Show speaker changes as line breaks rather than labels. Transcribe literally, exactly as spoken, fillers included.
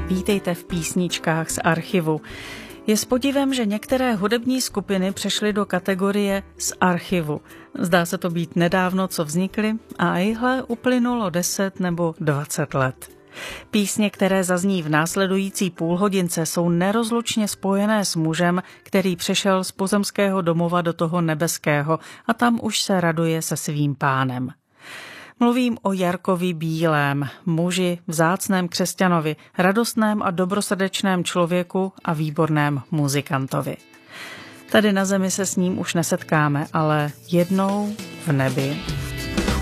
Vítejte v písničkách z archivu. Je s podivem, že některé hudební skupiny přešly do kategorie z archivu. Zdá se to být nedávno, co vznikly, a ihle uplynulo deset nebo dvacet let. Písně, které zazní v následující půlhodince, jsou nerozlučně spojené s mužem, který přešel z pozemského domova do toho nebeského a tam už se raduje se svým pánem. Mluvím o Jarkovi Bílém, muži, vzácném křesťanovi, radostném a dobrosrdečném člověku a výborném muzikantovi. Tady na zemi se s ním už nesetkáme, ale jednou v nebi